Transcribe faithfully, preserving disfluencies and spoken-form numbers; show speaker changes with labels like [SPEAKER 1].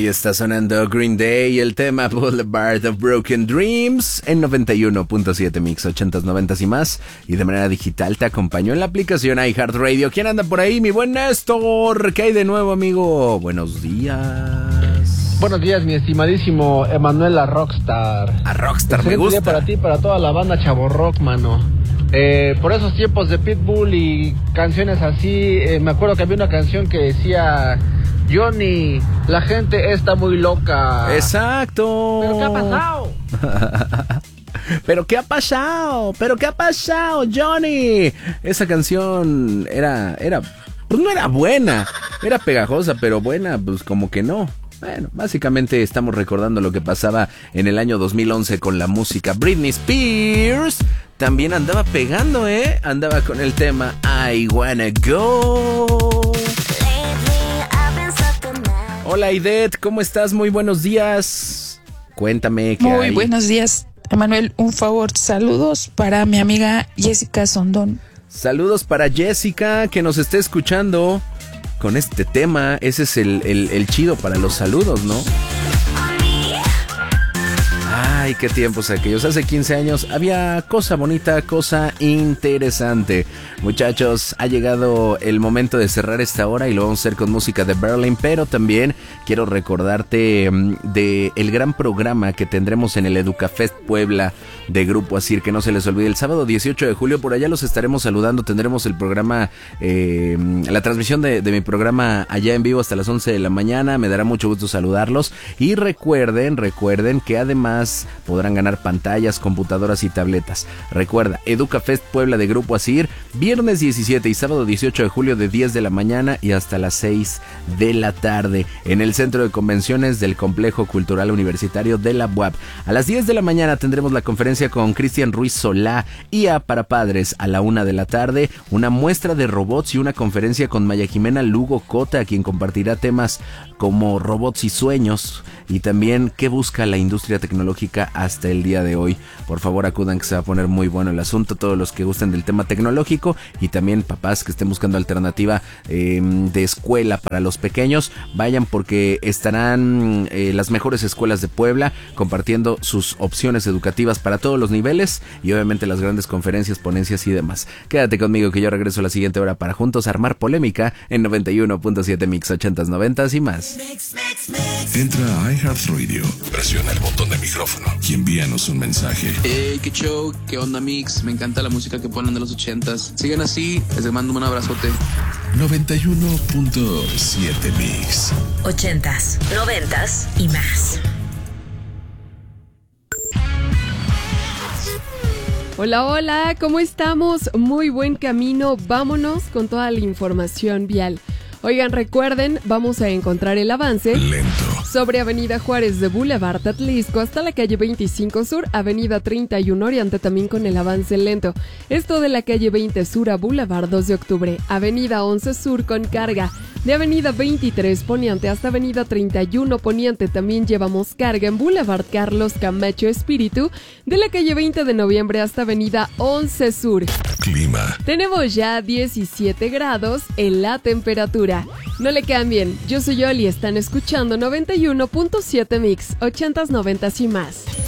[SPEAKER 1] está sonando Green Day, el tema Boulevard of Broken Dreams en noventa y uno punto siete Mix, ochentas, noventas y más. Y de manera digital te acompañó en la aplicación iHeartRadio. ¿Quién anda por ahí? Mi buen Néstor. ¿Qué hay de nuevo, amigo? Buenos días.
[SPEAKER 2] Buenos días, mi estimadísimo Emanuel a Rockstar.
[SPEAKER 1] A Rockstar, me
[SPEAKER 2] Excelente
[SPEAKER 1] gusta.
[SPEAKER 2] día para ti, para toda la banda Chavo Rock, mano. Eh, por esos tiempos de Pitbull y canciones así, eh, me acuerdo que había una canción que decía: Johnny, la gente está muy loca.
[SPEAKER 1] Exacto.
[SPEAKER 2] ¿Pero qué ha pasado?
[SPEAKER 1] ¿Pero qué ha pasado? ¿Pero qué ha pasado, Johnny? Esa canción era, era, pues no era buena, era pegajosa, pero buena, pues como que no. Bueno, básicamente estamos recordando lo que pasaba en el año dos mil once con la música. Britney Spears también andaba pegando, ¿eh? Andaba con el tema I Wanna Go. Hola, Idet, ¿cómo estás? Muy buenos días. Cuéntame qué
[SPEAKER 3] Muy
[SPEAKER 1] hay.
[SPEAKER 3] buenos días, Emanuel. Un favor, saludos para mi amiga Jessica Sondón.
[SPEAKER 1] Saludos para Jessica, que nos esté escuchando con este tema. Ese es el, el, el chido para los saludos, ¿no? Ay, qué tiempos aquellos. Hace quince años había cosa bonita, cosa interesante. Muchachos, ha llegado el momento de cerrar esta hora y lo vamos a hacer con música de Berlin, pero también quiero recordarte de el gran programa que tendremos en el EducaFest Puebla de Grupo Asir, que no se les olvide, el sábado dieciocho de julio, por allá los estaremos saludando. Tendremos el programa, eh, la transmisión de, de mi programa allá en vivo hasta las once de la mañana. Me dará mucho gusto saludarlos y recuerden, recuerden que además podrán ganar pantallas, computadoras y tabletas. Recuerda, EducaFest Puebla de Grupo Asir, viernes diecisiete y sábado dieciocho de julio de diez de la mañana y hasta las seis de la tarde en el Centro de Convenciones del Complejo Cultural Universitario de la U A P. A las diez de la mañana tendremos la conferencia con Cristian Ruiz Solá, I A para Padres. A la una de la tarde, una muestra de robots y una conferencia con Maya Jimena Lugo Cota, quien compartirá temas como robots y sueños y también qué busca la industria tecnológica hasta el día de hoy. Por favor, acudan, que se va a poner muy bueno el asunto. Todos los que gusten del tema tecnológico y también papás que estén buscando alternativa eh, de escuela para los pequeños, vayan, porque estarán eh, las mejores escuelas de Puebla compartiendo sus opciones educativas para todos los niveles y obviamente las grandes conferencias, ponencias y demás. Quédate conmigo que yo regreso a la siguiente hora para juntos armar polémica en noventa y uno punto siete Mix, ochentas, noventas y más.
[SPEAKER 4] Entra a iHeartRadio, presiona el botón de micrófono y envíanos un mensaje.
[SPEAKER 5] Hey, qué show, qué onda, Mix. Me encanta la música que ponen de los ochentas. Sigan así, les mando un abrazote.
[SPEAKER 4] noventa y uno punto siete Mix.
[SPEAKER 6] Ochentas, noventas y más.
[SPEAKER 7] Hola, hola, ¿cómo estamos? Muy buen camino, vámonos con toda la información vial. Oigan, recuerden, vamos a encontrar el avance
[SPEAKER 4] Lento.
[SPEAKER 7] sobre Avenida Juárez de Boulevard Atlisco hasta la calle veinticinco Sur, Avenida treinta y uno Oriente, también con el avance lento. Esto de la calle veinte Sur a Boulevard dos de Octubre, Avenida once Sur con carga. De Avenida veintitrés Poniente hasta Avenida treinta y uno Poniente también llevamos carga en Boulevard Carlos Camacho Espíritu, de la calle veinte de Noviembre hasta Avenida once Sur.
[SPEAKER 4] Clima.
[SPEAKER 7] Tenemos ya diecisiete grados en la temperatura. No le cambien, yo soy Oli y están escuchando noventa y uno punto siete Mix, ochentas, noventas y más.